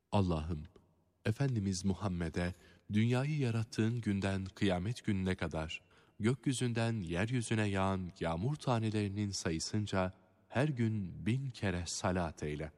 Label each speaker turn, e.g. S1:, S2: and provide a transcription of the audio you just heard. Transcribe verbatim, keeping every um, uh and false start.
S1: Allah'ım, Efendimiz Muhammed'e dünyayı yarattığın günden kıyamet gününe kadar gökyüzünden yeryüzüne yağan yağmur tanelerinin sayısınca her gün bin kere salat eyle.